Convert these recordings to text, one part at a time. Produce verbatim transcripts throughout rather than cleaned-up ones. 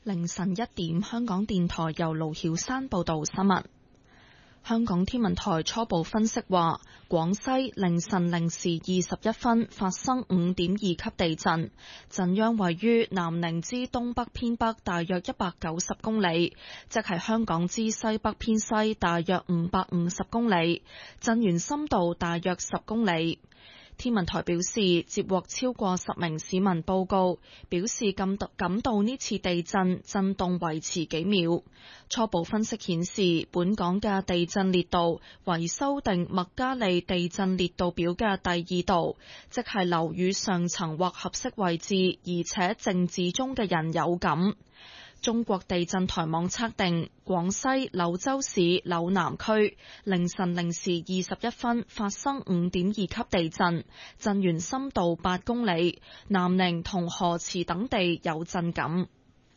凌晨一點，香港電台由盧曉山報道新聞。香港天文台初步分析話，廣西凌晨零時二十一分發生五點二級地震，震央位於南寧之東北偏北大約一百九十公里，即係香港之西北偏西大約五百五十公里，震源深度大約十公里。天文台表示，接獲超過十名市民報告，表示感到感到呢次地震震動維持幾秒。初步分析顯示，本港嘅地震烈度為修訂麥加利地震烈度表嘅第二度，即係樓宇上層或合適位置，而且靜止中嘅人有感。中國地震台網測定，廣西柳州市柳南區凌晨零時二十一分發生五點二級地震，震源深度八公里，南寧同河池等地有震感。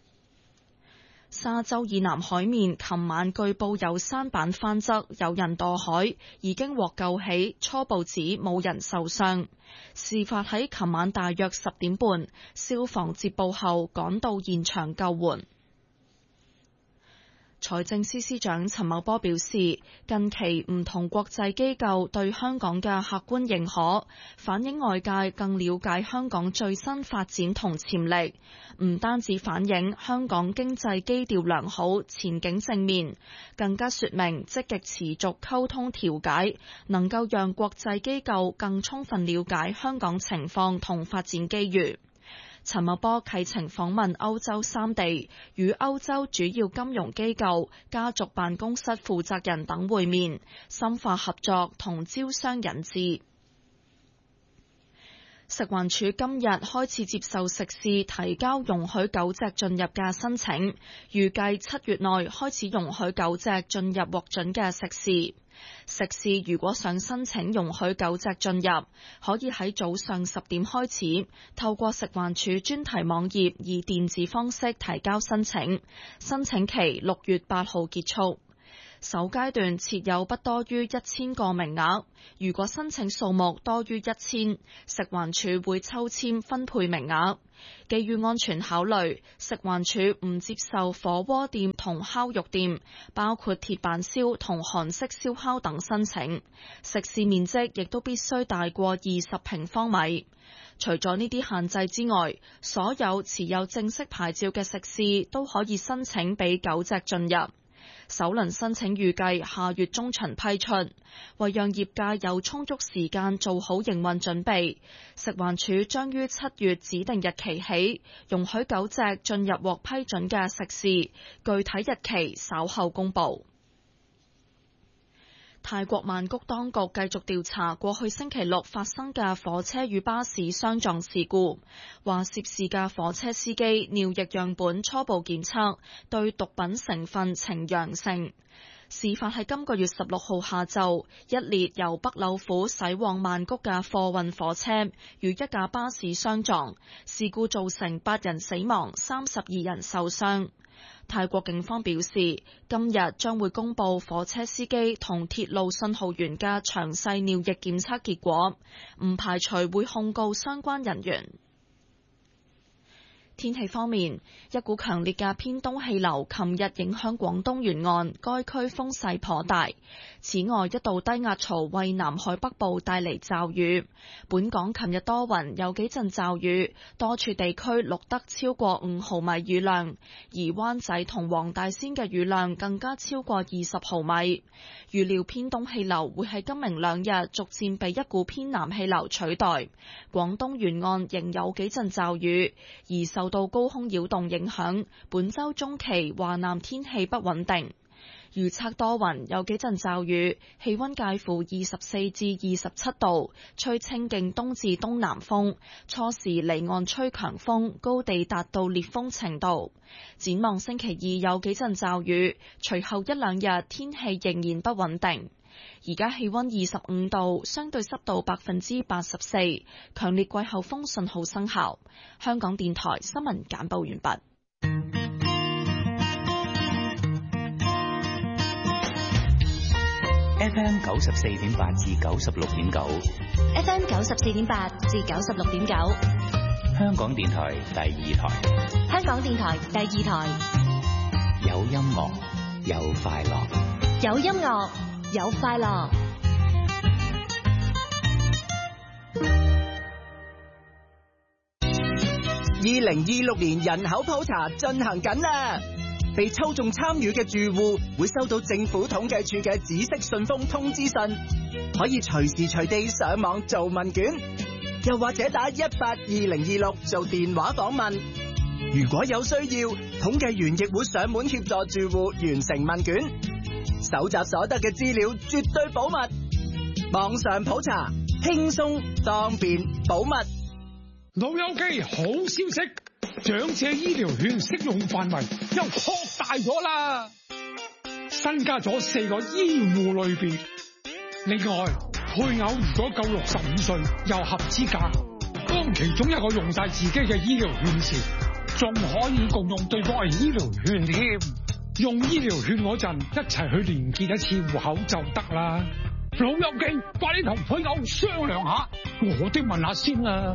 沙洲以南海面琴晚據報有舢板翻側，有人墮海，已經獲救起，初步指冇人受傷。事發喺琴晚大約十點半，消防接報後趕到現場救援。財政司司長陳茂波表示，近期唔同國際機構對香港嘅客觀認可，反映外界更了解香港最新發展同潛力，唔單止反映香港經濟基調良好、前景正面，更加說明積極持續溝通調解，能夠讓國際機構更充分了解香港情況同發展機遇。陳茂波啟程訪問歐洲三地，與歐洲主要金融機構、家族辦公室負責人等會面，深化合作同招商引資。食環署今日開始接受食肆提交容許狗隻進入嘅申請，預計七月內開始容許狗隻進入獲准嘅食肆。食肆如果想申請容許狗隻進入，可以喺早上十點開始，透過食環署專題網頁以電子方式提交申請，申請期六月八號結束。首階段設有不多於一千個名額，如果申請數目多於一千，食環署會抽籤分配名額。基於安全考慮，食環署唔接受火鍋店同烤肉店，包括鐵板燒同韓式燒烤等申請。食肆面積亦都必須大過二十平方米。除咗呢啲限制之外，所有持有正式牌照嘅食肆都可以申請俾狗隻進入。首輪申請預計下月中旬批出，為讓業界有充足時間做好營運準備，食環署將於七月指定日期起容許狗隻進入獲批准嘅食肆，具體日期稍後公佈。泰國曼谷當局繼續調查過去星期六發生嘅火車與巴士相撞事故，話涉事嘅火車司機尿液樣本初步檢測對毒品成分呈陽性。事發喺今個月十六號下晝，一列由北柳府駛往曼谷嘅貨運火車與一架巴士相撞，事故造成八人死亡、三十二人受傷。泰國警方表示，今日將會公布火車司機同鐵路信號員嘅詳細尿液檢測結果，唔排除會控告相關人員。天氣方面，一股強烈嘅偏東氣流琴日影響廣東沿岸，該區風勢頗大。此外，一道低壓槽為南海北部帶嚟驟雨。本港琴日多雲，有幾陣驟雨，多處地區錄得超過五毫米雨量，而灣仔同黃大仙嘅雨量更加超過二十毫米。預料偏東氣流會喺今明兩日逐漸被一股偏南氣流取代。廣東沿岸仍有幾陣驟雨，而受到高空擾動影響，本周中期華南天氣不穩定。預測多雲，有幾陣驟雨，氣溫介乎二十四至二十七度，吹清勁東至東南風，初時離岸吹強風，高地達到烈風程度。展望星期二有幾陣驟雨，隨後一兩日天氣仍然不穩定。而家氣溫二十五度，相對濕度百分之八十四，強烈季候風信號生效。香港電台新聞簡報完畢。 F M 九十四點八至九十六點九 ，F M 九十四點八至九十六點九， 香港電台第二台。 香港電台第二台。 有音樂，有快樂。 有音樂，有快樂。 二零二六年人口普查進行緊啦，被抽中參與嘅住戶會收到政府統計處嘅紫色信封通知信，可以隨時隨地上網做問卷，又或者打一八二零二六做電話訪問。如果有需要，統計員亦會上門協助住戶完成問卷，搜集所得嘅資料絕對保密，網上普查輕鬆方便保密。 老友記，好消息，長者醫療券適用範圍又擴大咗啦，新加咗四個醫護類別。另外，配偶如果夠六十五歲又合資格，當其中一個用晒自己嘅醫療券時，仲可以共用對方嘅醫療券添。用醫療券嗰陣，一齊去連結一次戶口就得啦。老友記，快啲同配偶商量下，我哋問下先啦。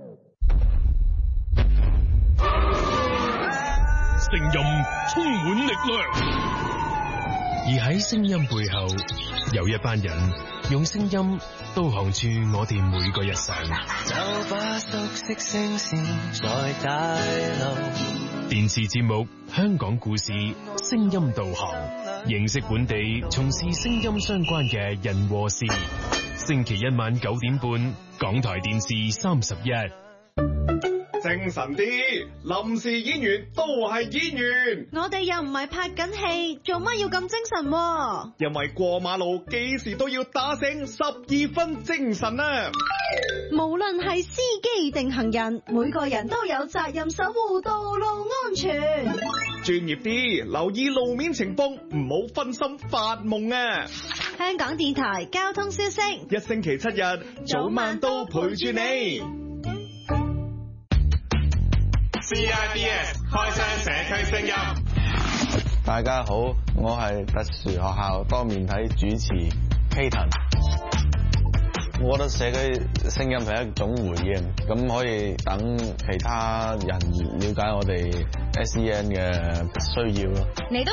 聲音充滿力量，而喺聲音背後，有一班人用聲音導航住我哋每個日常。就把熟悉聲線再帶路。電視節目《香港故事》聲音導航，認識本地從事聲音相關嘅人和事。星期一晚九點半，港台電視三十一。 精神啲，臨時演員都係演員。 我哋又唔係拍緊戲，做乜要咁精神啊？ 因為過馬路幾時都要打醒十二分精神啊！ 無論係司機定行人，每個人都有責任守護道路安全。 專業啲，留意路面情況，唔好分心發夢啊！ 香港電台交通消息， 一星期七日，早晚都陪住你。C I B S 開箱社區聲音。 大家好，我係特殊學校多面體主持 Katon。我覺得社區聲音係一種回應，咁可以等其他人了解我哋 S E N 嘅需要咯。 你都